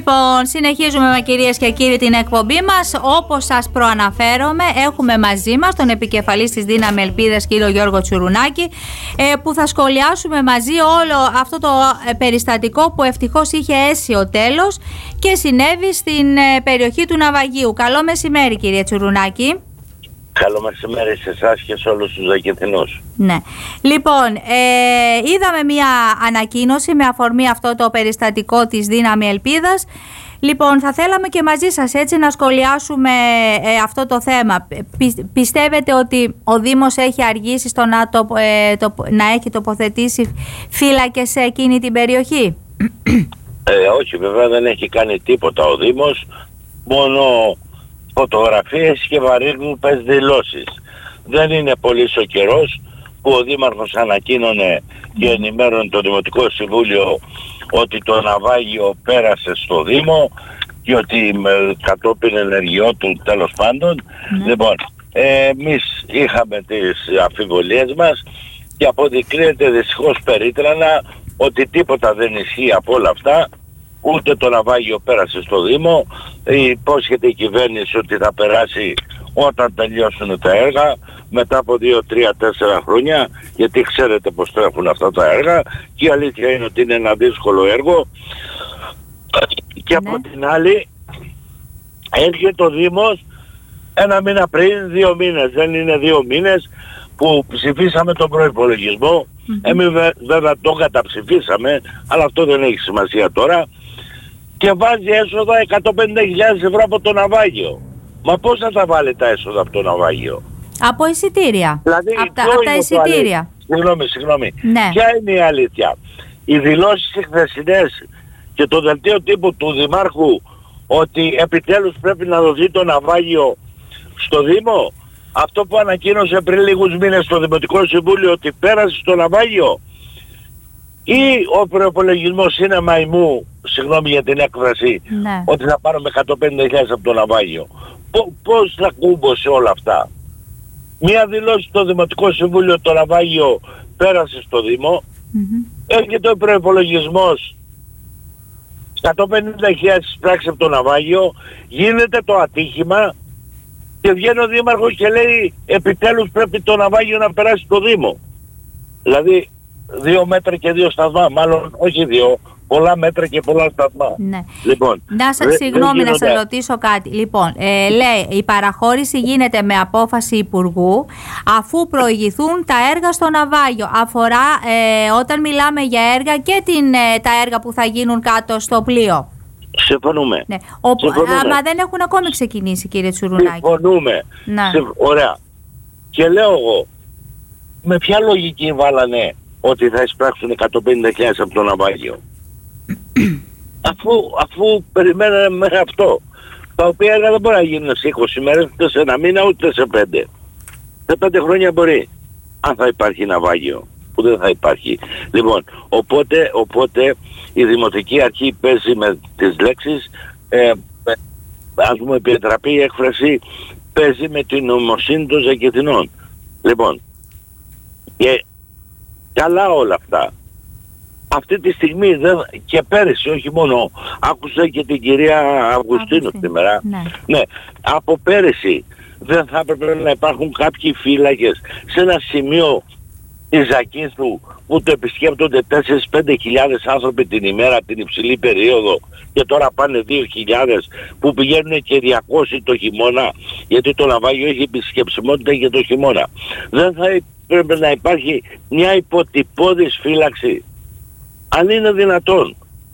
Λοιπόν, συνεχίζουμε κυρίες και κύριοι την εκπομπή μας. Όπως σας προαναφέρομαι, έχουμε μαζί μας τον επικεφαλής της Δύναμη Ελπίδας, κύριο Γιώργο Τσουρουνάκη, που θα σχολιάσουμε μαζί όλο αυτό το περιστατικό που ευτυχώς είχε αίσιο τέλος και συνέβη στην περιοχή του Ναυαγίου. Καλό μεσημέρι, κύριε Τσουρουνάκη. Καλό μεσημέρι σε εσάς και σε όλους τους Δακηθινούς. Ναι. Λοιπόν, είδαμε μια ανακοίνωση με αφορμή αυτό το περιστατικό της Δύναμη Ελπίδας. Λοιπόν, θα θέλαμε και μαζί σας έτσι να σχολιάσουμε αυτό το θέμα. Πιστεύετε ότι ο Δήμος έχει αργήσει στο να έχει τοποθετήσει φύλακες σε εκείνη την περιοχή? Όχι, βέβαια δεν έχει κάνει τίποτα ο Δήμος, μόνο φωτογραφίες και βαρύγδουπες δηλώσεις. Δεν είναι πολύς ο καιρός που ο Δήμαρχος ανακοίνωνε και ενημέρωνε το Δημοτικό Συμβούλιο ότι το ναυάγιο πέρασε στο Δήμο και ότι κατόπιν ενεργειών του, τέλος πάντων. Λοιπόν, εμείς είχαμε τις αμφιβολίες μας και αποδεικνύεται δυστυχώς περίτρανα ότι τίποτα δεν ισχύει από όλα αυτά. Ούτε το ναυάγιο πέρασε στο Δήμο. Υπόσχεται η κυβέρνηση ότι θα περάσει όταν τελειώσουν τα έργα, μετά από 2, 3, 4 χρόνια, γιατί ξέρετε πως τρέχουν αυτά τα έργα και η αλήθεια είναι ότι είναι ένα δύσκολο έργο. Και από την άλλη έρχεται ο Δήμος ένα μήνα πριν, 2 μήνες, δεν είναι 2 μήνες που ψηφίσαμε τον προϋπολογισμό. Εμείς βέβαια το καταψηφίσαμε, αλλά αυτό δεν έχει σημασία τώρα, και βάζει έσοδα 150.000 ευρώ από το ναυάγιο. Μα πώς θα τα βάλει τα έσοδα από το ναυάγιο? Από εισιτήρια. Δηλαδή, από τα εισιτήρια. Συγγνώμη. Ναι. Ποια είναι η αλήθεια? Οι δηλώσεις χθεσινές και το δελτίο τύπου του Δημάρχου ότι επιτέλους πρέπει να δοθεί το ναυάγιο στο Δήμο, αυτό που ανακοίνωσε πριν λίγους μήνες στο Δημοτικό Συμβούλιο ότι πέρασε στο ναυάγιο, ή ο προϋπολογισμός είναι μαϊμού, συγγνώμη για την έκφραση, ότι θα πάρουμε 150.000 από το ναυάγιο? Πώς θα κούμπωσε όλα αυτά? Μία δηλώση στο Δημοτικό Συμβούλιο, το ναυάγιο πέρασε στο Δήμο, έρχεται ο προϋπολογισμός 150.000 πράξη από το ναυάγιο, γίνεται το ατύχημα και βγαίνει ο Δήμαρχος και λέει επιτέλους πρέπει το ναυάγιο να περάσει στο Δήμο. Δηλαδή 2 μέτρα και 2 σταθμά, μάλλον όχι 2, πολλά μέτρα και πολλά σταθμά. Ναι. Λοιπόν, συγγνώμη να σας ρωτήσω κάτι. Λοιπόν, λέει η παραχώρηση γίνεται με απόφαση Υπουργού αφού προηγηθούν τα έργα στο ναυάγιο. Αφορά όταν μιλάμε για έργα και τα έργα που θα γίνουν κάτω στο πλοίο. Συμφωνούμε. Ναι. Μα δεν έχουν ακόμη ξεκινήσει, κύριε Τσουρουνάκη. Συμφωνούμε. Ωραία. Και λέω εγώ, με ποια λογική βάλανε ότι θα εισπράξουν 150.000 από το ναυάγιο? αφού περιμέναμε με αυτό, τα οποία έργα δεν μπορεί να γίνουν σε 20 μέρες, ούτε σε 1 μήνα, ούτε σε 5. Σε 5 χρόνια μπορεί, αν θα υπάρχει ναυάγιο, που δεν θα υπάρχει. Λοιπόν, οπότε η Δημοτική Αρχή παίζει με τις λέξεις, ας μου επιτραπεί η έκφραση, παίζει με την νοημοσύνη των Ζακηθινών. Λοιπόν, και καλά όλα αυτά. Αυτή τη στιγμή και πέρυσι, όχι μόνο, άκουσα και την κυρία Αυγουστίνου σήμερα. Ναι, από πέρυσι δεν θα έπρεπε να υπάρχουν κάποιοι φύλακες σε ένα σημείο της Ζακήθου που το επισκέπτονται 4-5 χιλιάδες άνθρωποι την ημέρα, την υψηλή περίοδο, και τώρα πάνε 2.000 που πηγαίνουν και 200 το χειμώνα, γιατί το ναυάγιο έχει επισκεψιμότητα και το χειμώνα. Δεν θα πρέπει να υπάρχει μια υποτυπώδης φύλαξη, αν είναι δυνατόν?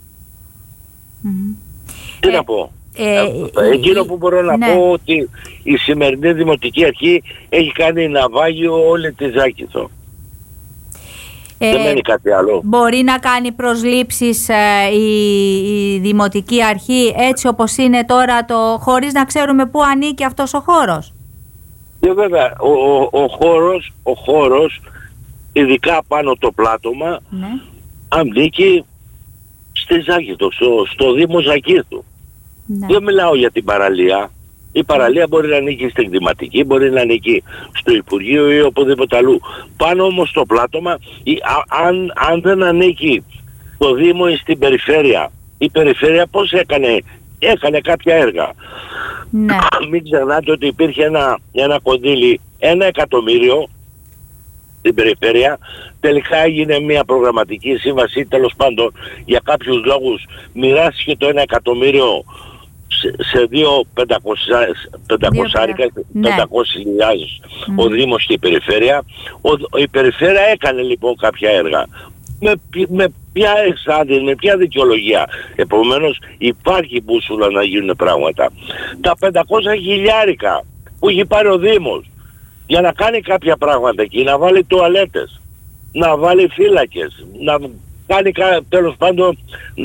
Τι να πω? Εκείνο που μπορώ να πω ότι η σημερινή Δημοτική Αρχή έχει κάνει ναυάγιο όλη τη Ζάκηθο. Δεν μένει κάτι άλλο. Μπορεί να κάνει προσλήψεις η Δημοτική Αρχή έτσι όπως είναι τώρα, χωρίς να ξέρουμε πού ανήκει αυτός ο χώρος? Και βέβαια ο χώρος ειδικά πάνω το πλάτωμα ανήκει στη Ζάκηθο, στο Δήμο Ζακήθου. Δεν μιλάω για την παραλία. Η παραλία μπορεί να ανήκει στην κτηματική, μπορεί να ανήκει στο Υπουργείο ή οπουδήποτε αλλού. Πάνω όμως στο πλάτωμα, αν δεν ανήκει στο Δήμο ή στην περιφέρεια, η περιφέρεια πώς έκανε κάποια έργα. Ναι. Μην ξεχνάτε ότι υπήρχε ένα κονδύλι 1 εκατομμύριο στην περιφέρεια. Τελικά έγινε μια προγραμματική σύμβαση, τέλος πάντων για κάποιους λόγους μοιράστηκε το 1 εκατομμύριο σε 500.000 ο Δήμος και η περιφέρεια. Η περιφέρεια έκανε λοιπόν κάποια έργα. Με ποια εξάδεια, με ποια δικαιολογία? Επομένως υπάρχει μπούσουλα να γίνουν πράγματα. Τα 500 χιλιάρικα που έχει πάρει ο Δήμος για να κάνει κάποια πράγματα εκεί, να βάλει τουαλέτες, να βάλει φύλακες, να κάνει τέλος πάντων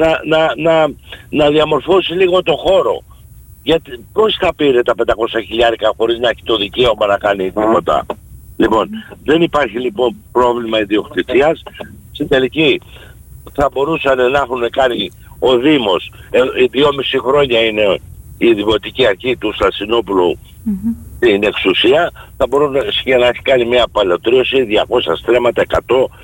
να διαμορφώσει λίγο το χώρο. Γιατί πώς θα πήρε τα 500 χιλιάρικα χωρίς να έχει το δικαίωμα να κάνει τίποτα? Λοιπόν, δεν υπάρχει λοιπόν πρόβλημα ιδιοκτησίας. Στην τελική θα μπορούσαν να έχουν κάνει ο Δήμος, 2,5 χρόνια είναι η Δημοτική Αρχή του Στασινόπουλου στην εξουσία, θα μπορούν να έχει κάνει μια παλαιοτρίωση, 200 στρέμματα, 100.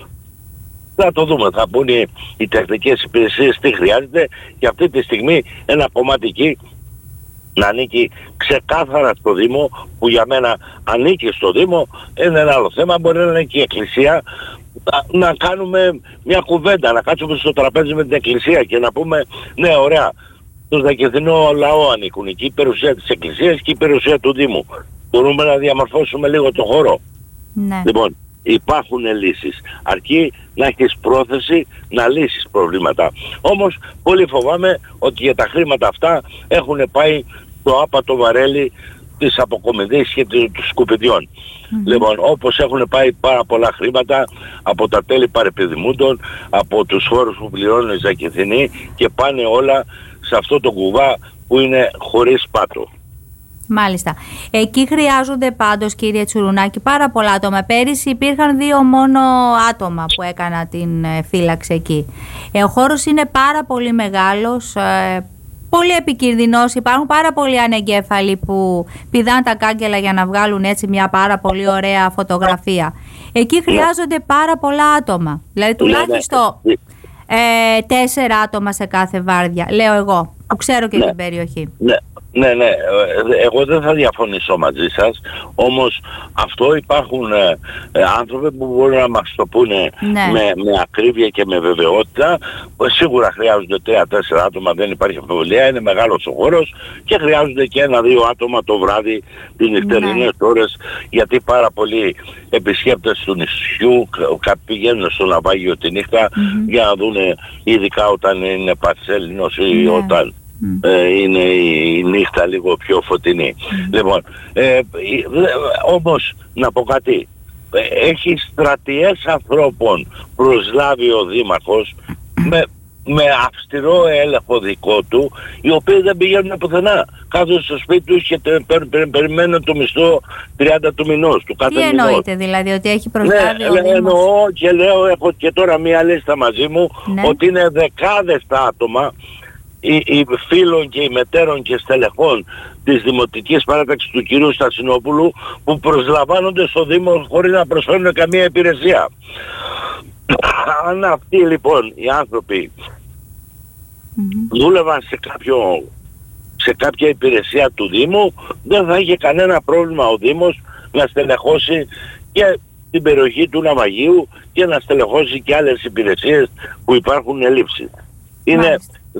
Θα το δούμε, θα μπουν οι τεχνικές υπηρεσίες τι χρειάζεται, και αυτή τη στιγμή ένα κομμάτι εκεί να ανήκει ξεκάθαρα στο Δήμο, που για μένα ανήκει στο Δήμο. Είναι ένα άλλο θέμα, μπορεί να είναι και η Εκκλησία. Να κάνουμε μια κουβέντα, να κάτσουμε στο τραπέζι με την Εκκλησία και να πούμε ναι, ωραία, στο Ζακεθινό λαό ανήκουν εκεί η περιουσία της Εκκλησίας και η περιουσία του Δήμου. Μπορούμε να διαμορφώσουμε λίγο το χώρο. Ναι. Λοιπόν, υπάρχουν λύσεις. Αρκεί να έχεις πρόθεση να λύσεις προβλήματα. Όμως πολύ φοβάμαι ότι για τα χρήματα αυτά έχουν πάει το άπατο βαρέλι της αποκομιδής και του σκουπιδιών. Λοιπόν, όπως έχουν πάει πάρα πολλά χρήματα από τα τέλη παρεπιδημούντων, από τους φόρους που πληρώνουν οι Ζακεθινοί, και πάνε όλα σε αυτό το κουβά που είναι χωρίς πάτο. Μάλιστα. Εκεί χρειάζονται πάντως, κύριε Τσουρουνάκη, πάρα πολλά άτομα. Πέρυσι υπήρχαν 2 μόνο άτομα που έκανα την φύλαξη εκεί. Ο χώρος είναι πάρα πολύ μεγάλος, πολύ επικίνδυνος. Υπάρχουν πάρα πολλοί ανεγκέφαλοι που πηδάνε τα κάγκελα για να βγάλουν έτσι μια πάρα πολύ ωραία φωτογραφία. Εκεί χρειάζονται πάρα πολλά άτομα. Δηλαδή τουλάχιστον 4 άτομα σε κάθε βάρδια, λέω εγώ, που ξέρω και την περιοχή. Ναι, εγώ δεν θα διαφωνήσω μαζί σας, όμως αυτό υπάρχουν άνθρωποι που μπορούν να μας το πούνε με ακρίβεια και με βεβαιότητα. Σίγουρα χρειάζονται 3-4 άτομα, δεν υπάρχει αμφιβολία, είναι μεγάλος ο χώρος, και χρειάζονται και 1-2 άτομα το βράδυ, τις νυχτερινές ώρες, γιατί πάρα πολλοί επισκέπτες του νησιού πηγαίνουν στο ναυάγιο τη νύχτα για να δουν, ειδικά όταν είναι Παρσέλινος ή όταν είναι η νύχτα λίγο πιο φωτεινή. Λοιπόν, όμως να πω κάτι, έχει στρατιές ανθρώπων προσλάβει ο Δήμαρχος με αυστηρό έλεγχο δικό του, οι οποίοι δεν πηγαίνουν πουθενά. Κάθονται στο σπίτι τους και περιμένουν το μισθό 30 του μηνός, του κάθε μηνός. Τι εννοείτε δηλαδή, ότι έχει προσλάβει ο Δήμος? Εννοώ και λέω, έχω και τώρα μία λίστα μαζί μου, ότι είναι δεκάδες τα άτομα, οι φίλων και οι μετέρων και στελεχών της Δημοτικής Παράταξης του κυρίου Στασινόπουλου, που προσλαμβάνονται στο Δήμο χωρίς να προσφέρουν καμία υπηρεσία. Αν αυτοί λοιπόν οι άνθρωποι δούλευαν σε κάποια υπηρεσία του Δήμου, δεν θα είχε κανένα πρόβλημα ο Δήμος να στελεχώσει και την περιοχή του ναυαγίου και να στελεχώσει και άλλες υπηρεσίες που υπάρχουν ελλείψεις. Είναι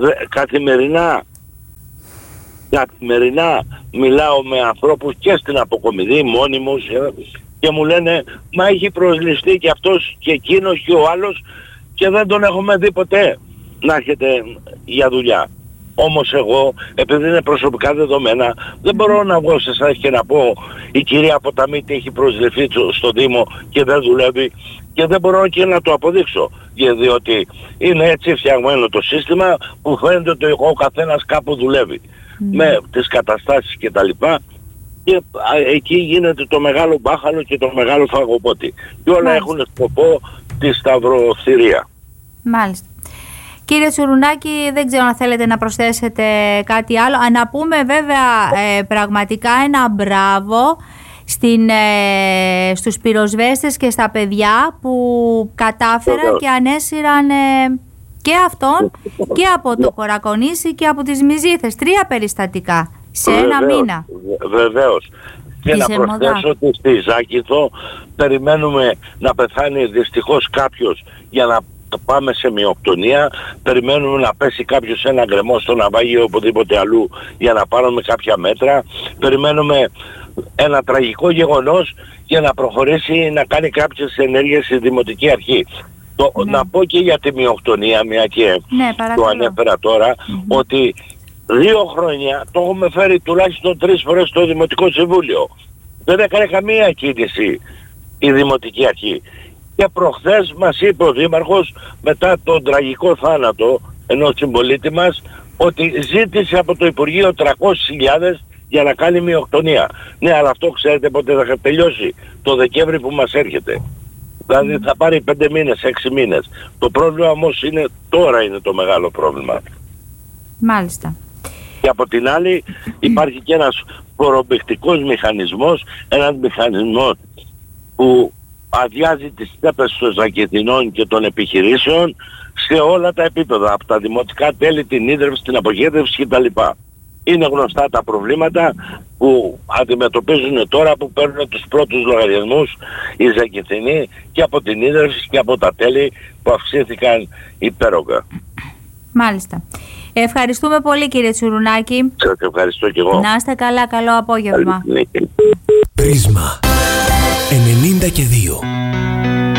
καθημερινά μιλάω με ανθρώπους και στην Αποκομιδή, μόνιμους, και μου λένε μα έχει προσληφθεί και αυτός και εκείνος και ο άλλος και δεν τον έχουμε δει ποτέ να έρχεται για δουλειά. Όμως εγώ, επειδή είναι προσωπικά δεδομένα, δεν μπορώ να βγω σε εσάς και να πω η κυρία Ποταμίτη έχει προσληφθεί στο Δήμο και δεν δουλεύει, και δεν μπορώ και να το αποδείξω, διότι είναι έτσι φτιαγμένο το σύστημα που φαίνεται ότι ο καθένας κάπου δουλεύει με τις καταστάσεις και τα λοιπά, και εκεί γίνεται το μεγάλο μπάχαλο και το μεγάλο φαγοπότη, και όλα έχουν σκοπό τη σταυροθυρία. Μάλιστα. Κύριε Τσουρουνάκη, δεν ξέρω αν θέλετε να προσθέσετε κάτι άλλο. Να πούμε βέβαια πραγματικά ένα μπράβο στους πυροσβέστες και στα παιδιά που κατάφεραν και ανέσυραν Και αυτόν και από το Κορακονήσι και από τις Μυζήθες. 3 περιστατικά σε ένα μήνα. Βεβαίως. Και να προσθέσω ότι στη Ζάκυνθο περιμένουμε να πεθάνει δυστυχώς κάποιος για να πάμε σε μειοκτονία. Περιμένουμε να πέσει κάποιος ένα γκρεμό στο ναυάγιο οπουδήποτε αλλού για να πάρουμε κάποια μέτρα. Περιμένουμε ένα τραγικό γεγονός για να προχωρήσει να κάνει κάποιες ενέργειες η Δημοτική Αρχή. Να πω και για τη μειοκτονία, μια και το ανέφερα τώρα, ότι 2 χρόνια το έχουμε φέρει τουλάχιστον 3 φορές στο Δημοτικό Συμβούλιο. Δεν έκανε καμία κίνηση η Δημοτική Αρχή. Και προχθές μας είπε ο Δήμαρχος, μετά τον τραγικό θάνατο ενός συμπολίτη μας, ότι ζήτησε από το Υπουργείο 300.000 για να κάνει μειοκτονία. Ναι, αλλά αυτό ξέρετε πότε θα τελειώσει? Το Δεκέμβρη που μας έρχεται. Δηλαδή θα πάρει 5 μήνες, 6 μήνες. Το πρόβλημα όμως είναι, τώρα είναι το μεγάλο πρόβλημα. Μάλιστα. Και από την άλλη υπάρχει και ένας προοπτικός μηχανισμός, ένας μηχανισμός που αδειάζει τις τσέπες των Ζακυνθινών και των επιχειρήσεων σε όλα τα επίπεδα, από τα δημοτικά τέλη, την ίδρυυση, την απογοίτευση κτλ. Είναι γνωστά τα προβλήματα που αντιμετωπίζουν τώρα, που παίρνουν τους πρώτους λογαριασμούς οι Ζακυνθινοί και από την ίδρυυση και από τα τέλη που αυξήθηκαν υπέρογκα. Μάλιστα. Ευχαριστούμε πολύ, κύριε Τσουρουνάκη. Σας ευχαριστώ και εγώ. Να είστε καλά, καλό απόγευμα. Πρίσμα 92.